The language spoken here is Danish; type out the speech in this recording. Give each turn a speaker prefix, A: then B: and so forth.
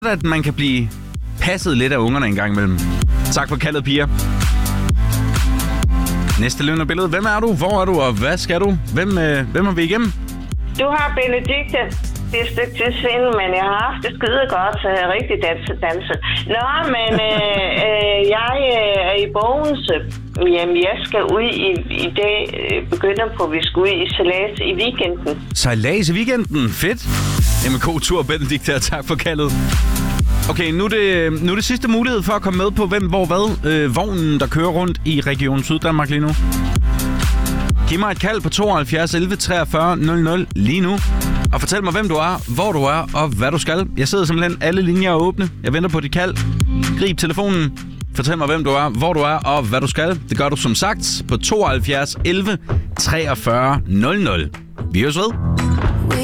A: at man kan blive passet lidt af ungerne en gang imellem. Tak for kaldet, piger. Næste levende billede. Hvem er du? Hvor er du? Og hvad skal du? Hvem er vi igennem?
B: Du har Benedikte. Det er et stykke tid siden, men jeg har haft det skide godt, så jeg er rigtig danset. Nå, men jeg er i Bogense. Jamen, jeg skal ud i dag, begynder på, at vi skal ud i sejlads i weekenden.
A: Sejlads i weekenden? Fedt. Jamen, god tur, Benedikte, og tak for kaldet. Okay, nu er det sidste mulighed for at komme med på hvem, hvor, hvad. Vognen, der kører rundt i Region Syddanmark lige nu. Giv mig et kald på 72 11 43 00 lige nu. Og fortæl mig, hvem du er, hvor du er og hvad du skal. Jeg sidder simpelthen alle linjer åbne. Jeg venter på dit kald. Grib telefonen. Fortæl mig, hvem du er, hvor du er og hvad du skal. Det gør du som sagt på 72 11 43 00. Vi høres ved.